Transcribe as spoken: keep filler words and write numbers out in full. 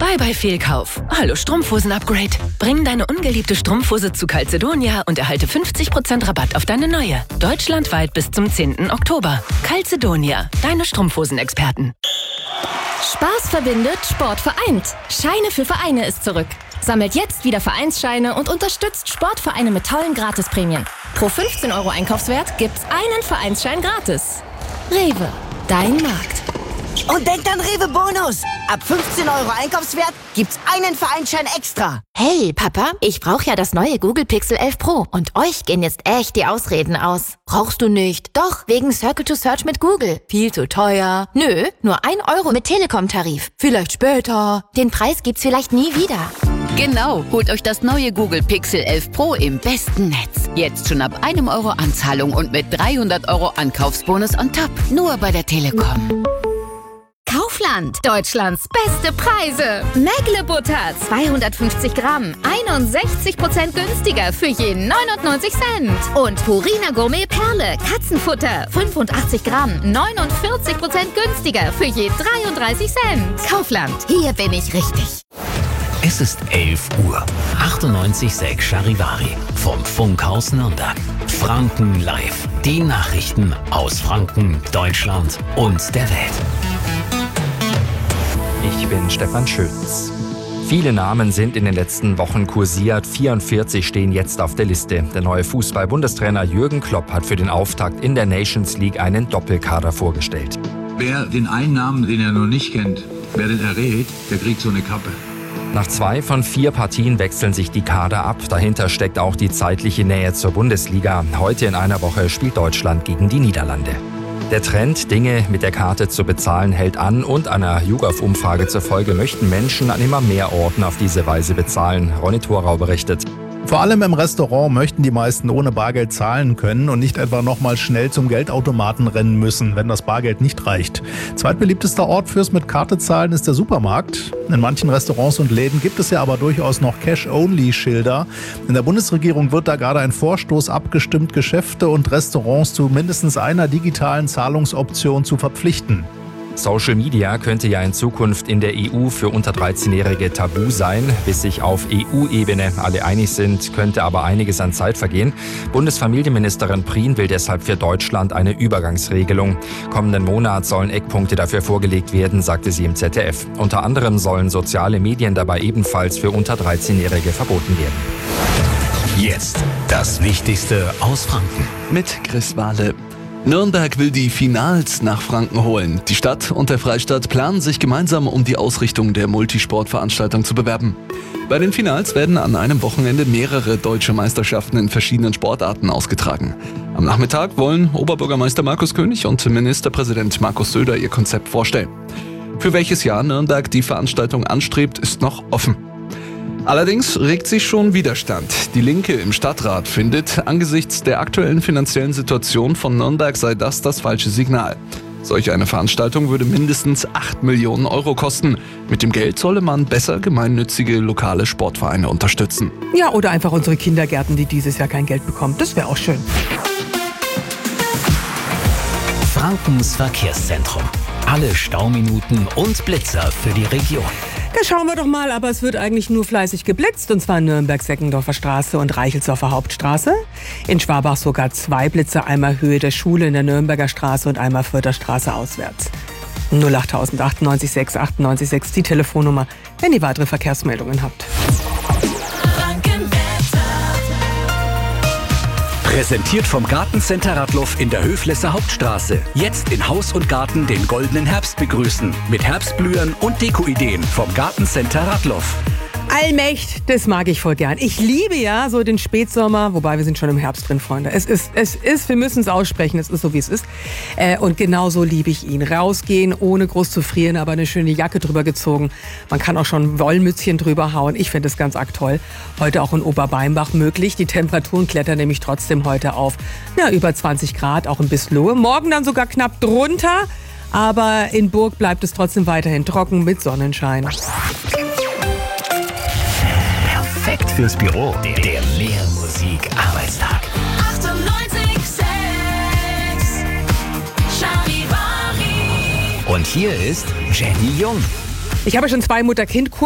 Bye bye Fehlkauf. Hallo Strumpfhosen-Upgrade. Bring deine ungeliebte Strumpfhose zu Calzedonia und erhalte fünfzig Prozent Rabatt auf deine neue. Deutschlandweit bis zum zehnten Oktober. Calzedonia, deine Strumpfhosen-Experten. Spaß verbindet, Sport vereint. Scheine für Vereine ist zurück. Sammelt jetzt wieder Vereinsscheine und unterstützt Sportvereine mit tollen Gratisprämien. Pro fünfzehn Euro Einkaufswert gibt's einen Vereinsschein gratis. Rewe, dein Markt. Und denkt an Rewe Bonus. Ab fünfzehn Euro Einkaufswert gibt's einen Vereinsschein extra. Hey, Papa, ich brauche ja das neue Google Pixel elf Pro. Und euch gehen jetzt echt die Ausreden aus. Brauchst du nicht? Doch, wegen Circle to Search mit Google. Viel zu teuer. Nö, nur ein Euro mit Telekom-Tarif. Vielleicht später. Den Preis gibt's vielleicht nie wieder. Genau, holt euch das neue Google Pixel elf Pro im besten Netz. Jetzt schon ab einem Euro Anzahlung und mit dreihundert Euro Ankaufsbonus on top. Nur bei der Telekom. Kaufland, Deutschlands beste Preise. Mägle Butter, zweihundertfünfzig Gramm, einundsechzig Prozent günstiger für je neunundneunzig Cent. Und Purina Gourmet Perle, Katzenfutter, fünfundachtzig Gramm, neunundvierzig Prozent günstiger für je dreiunddreißig Cent. Kaufland, hier bin ich richtig. Es ist elf Uhr. achtundneunzig Komma sechs Charivari vom Funkhaus Nürnberg. Franken live. Die Nachrichten aus Franken, Deutschland und der Welt. Ich bin Stefan Schütz. Viele Namen sind in den letzten Wochen kursiert. vierundvierzig stehen jetzt auf der Liste. Der neue Fußball-Bundestrainer Jürgen Klopp hat für den Auftakt in der Nations League einen Doppelkader vorgestellt. Wer den einen Namen, den er noch nicht kennt, wer den errät, der kriegt so eine Kappe. Nach zwei von vier Partien wechseln sich die Kader ab. Dahinter steckt auch die zeitliche Nähe zur Bundesliga. Heute in einer Woche spielt Deutschland gegen die Niederlande. Der Trend, Dinge mit der Karte zu bezahlen, hält an und einer YouGov-Umfrage zufolge möchten Menschen an immer mehr Orten auf diese Weise bezahlen. Ronny Thorau berichtet. Vor allem im Restaurant möchten die meisten ohne Bargeld zahlen können und nicht etwa nochmal schnell zum Geldautomaten rennen müssen, wenn das Bargeld nicht reicht. Zweitbeliebtester Ort fürs mit Karte zahlen ist der Supermarkt. In manchen Restaurants und Läden gibt es ja aber durchaus noch Cash-Only-Schilder. In der Bundesregierung wird da gerade ein Vorstoß abgestimmt, Geschäfte und Restaurants zu mindestens einer digitalen Zahlungsoption zu verpflichten. Social Media könnte ja in Zukunft in der E U für unter dreizehnjährige tabu sein. Bis sich auf E U-Ebene alle einig sind, könnte aber einiges an Zeit vergehen. Bundesfamilienministerin Prien will deshalb für Deutschland eine Übergangsregelung. Kommenden Monat sollen Eckpunkte dafür vorgelegt werden, sagte sie im Z D F. Unter anderem sollen soziale Medien dabei ebenfalls für unter dreizehnjährige verboten werden. Jetzt das Wichtigste aus Franken. Mit Chris Wahle. Nürnberg will die Finals nach Franken holen. Die Stadt und der Freistaat planen sich gemeinsam, um die Ausrichtung der Multisportveranstaltung zu bewerben. Bei den Finals werden an einem Wochenende mehrere deutsche Meisterschaften in verschiedenen Sportarten ausgetragen. Am Nachmittag wollen Oberbürgermeister Markus König und Ministerpräsident Markus Söder ihr Konzept vorstellen. Für welches Jahr Nürnberg die Veranstaltung anstrebt, ist noch offen. Allerdings regt sich schon Widerstand. Die Linke im Stadtrat findet, angesichts der aktuellen finanziellen Situation von Nürnberg sei das das falsche Signal. Solch eine Veranstaltung würde mindestens acht Millionen Euro kosten. Mit dem Geld solle man besser gemeinnützige lokale Sportvereine unterstützen. Ja, oder einfach unsere Kindergärten, die dieses Jahr kein Geld bekommen. Das wäre auch schön. Frankens Verkehrszentrum. Alle Stauminuten und Blitzer für die Region. Da schauen wir doch mal, aber es wird eigentlich nur fleißig geblitzt, und zwar Nürnberg-Seckendorfer Straße und Reichelsdorfer Hauptstraße. In Schwabach sogar zwei Blitzer, einmal Höhe der Schule in der Nürnberger Straße und einmal Fürther Straße auswärts. null acht null acht acht sechs acht neun sechs, die Telefonnummer, wenn ihr weitere Verkehrsmeldungen habt. Präsentiert vom Gartencenter Radloff in der Höflesser Hauptstraße. Jetzt in Haus und Garten den goldenen Herbst begrüßen. Mit Herbstblühern und Dekoideen vom Gartencenter Radloff. Allmächt, das mag ich voll gern. Ich liebe ja so den Spätsommer, wobei wir sind schon im Herbst drin, Freunde. Es ist, es ist, wir müssen es aussprechen, es ist so, wie es ist. Äh, und genauso liebe ich ihn. Rausgehen, ohne groß zu frieren, aber eine schöne Jacke drüber gezogen. Man kann auch schon Wollmützchen drüber hauen. Ich finde das ganz arg toll. Heute auch in Oberbeimbach möglich. Die Temperaturen klettern nämlich trotzdem heute auf ja, über zwanzig Grad, auch in Bislohe. Morgen dann sogar knapp drunter. Aber in Burg bleibt es trotzdem weiterhin trocken mit Sonnenschein. Perfekt fürs Büro. Der, der Mehrmusik-Arbeitstag. achtundneunzig Komma sechs Charivari. Und hier ist Jenny Jung. Ich habe schon zwei Mutter-Kind-Kurse